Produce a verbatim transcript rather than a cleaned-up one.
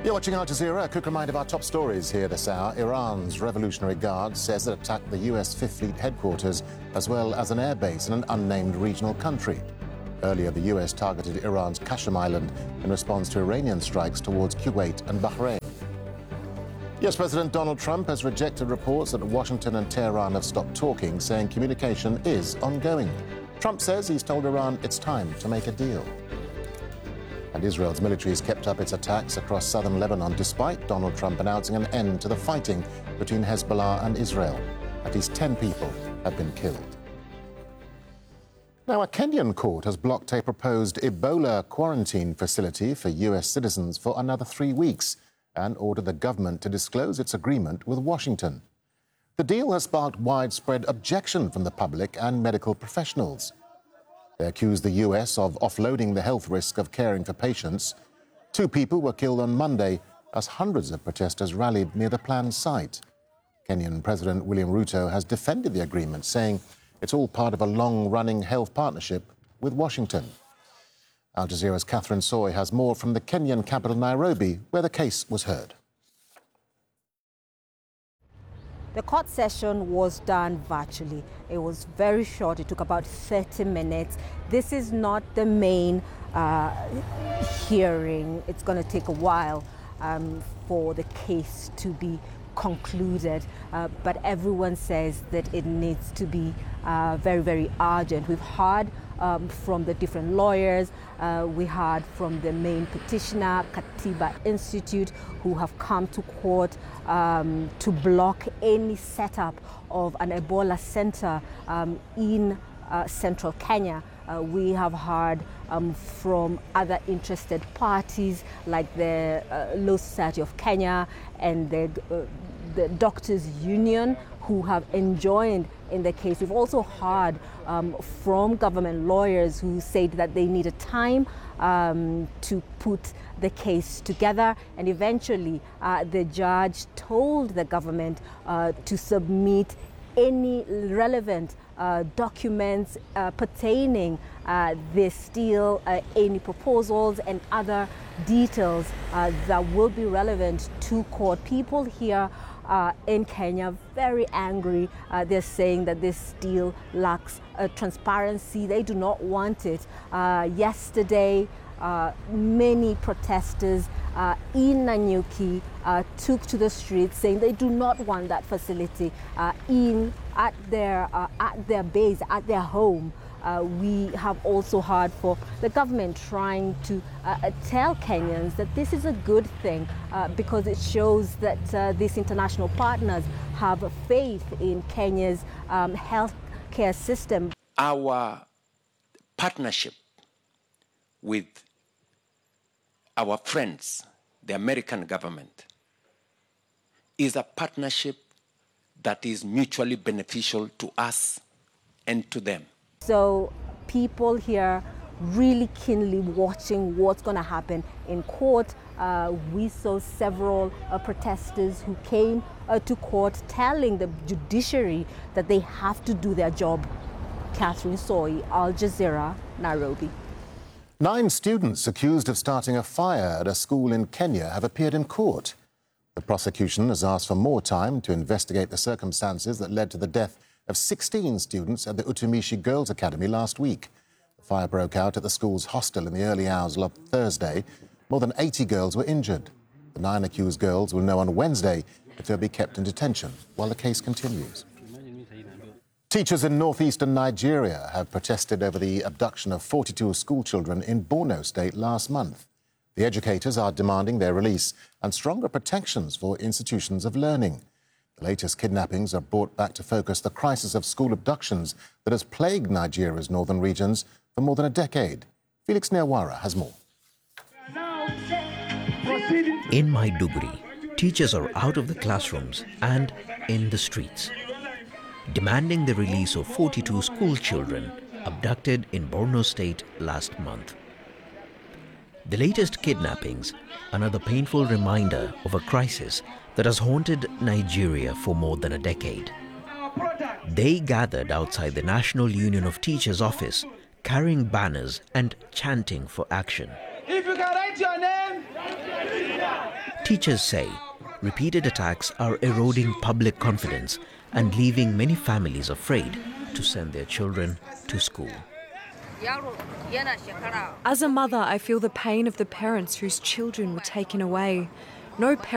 You're watching Al Jazeera. A quick reminder of our top stories here this hour. Iran's Revolutionary Guard says it attacked the U S Fifth Fleet headquarters as well as an airbase in an unnamed regional country. Earlier, the U S targeted Iran's Qasem Island in response to Iranian strikes towards Kuwait and Bahrain. U S President Donald Trump has rejected reports that Washington and Tehran have stopped talking, saying communication is ongoing. Trump says he's told Iran it's time to make a deal. And Israel's military has kept up its attacks across southern Lebanon despite Donald Trump announcing an end to the fighting between Hezbollah and Israel. At least ten people have been killed. Now, a Kenyan court has blocked a proposed Ebola quarantine facility for U S citizens for another three weeks and ordered the government to disclose its agreement with Washington. The deal has sparked widespread objection from the public and medical professionals. They accuse the U S of offloading the health risk of caring for patients. Two people were killed on Monday as hundreds of protesters rallied near the planned site. Kenyan President William Ruto has defended the agreement, saying it's all part of a long-running health partnership with Washington. Al Jazeera's Catherine Soy has more from the Kenyan capital, Nairobi, where the case was heard. The court session was done virtually. It was very short. It took about thirty minutes. This is not the main uh, hearing. It's going to take a while um, for the case to be concluded, uh, but everyone says that it needs to be uh, very, very urgent. We've heard um, from the different lawyers, uh, we heard from the main petitioner, Katiba Institute, who have come to court um, to block any setup of an Ebola center um, in uh, central Kenya. Uh, we have heard um, from other interested parties like the uh, Law Society of Kenya and the, uh, the Doctors Union, who have enjoined in the case. We've also heard um, from government lawyers who said that they needed time um, to put the case together, and eventually uh, the judge told the government uh, to submit any relevant uh, documents uh, pertaining uh, this deal, uh, any proposals and other details uh, that will be relevant to court. People here uh, in Kenya very angry. Uh, they're saying that this deal lacks uh, transparency. They do not want it. Uh, yesterday, Uh, many protesters uh, in Nanyuki uh, took to the streets saying they do not want that facility uh, in at their uh, at their base, at their home. Uh, we have also heard for the government trying to uh, tell Kenyans that this is a good thing uh, because it shows that uh, these international partners have faith in Kenya's um, health care system. Our partnership with our friends, the American government, is a partnership that is mutually beneficial to us and to them. So people here really keenly watching what's going to happen in court. Uh, we saw several uh, protesters who came uh, to court telling the judiciary that they have to do their job. Catherine Soy, Al Jazeera, Nairobi. Nine students accused of starting a fire at a school in Kenya have appeared in court. The prosecution has asked for more time to investigate the circumstances that led to the death of sixteen students at the Utumishi Girls Academy last week. The fire broke out at the school's hostel in the early hours of Thursday. More than eighty girls were injured. The nine accused girls will know on Wednesday if they'll be kept in detention while the case continues. Teachers in northeastern Nigeria have protested over the abduction of forty-two schoolchildren in Borno State last month. The educators are demanding their release and stronger protections for institutions of learning. The latest kidnappings are brought back to focus the crisis of school abductions that has plagued Nigeria's northern regions for more than a decade. Felix Nyawara has more. In Maiduguri, teachers are out of the classrooms and in the streets, demanding the release of forty-two school children abducted in Borno State last month. The latest kidnappings, another painful reminder of a crisis that has haunted Nigeria for more than a decade. They gathered outside the National Union of Teachers office, carrying banners and chanting for action. If you can write your name, Teachers say repeated attacks are eroding public confidence and leaving many families afraid to send their children to school. As a mother, I feel the pain of the parents whose children were taken away. No parent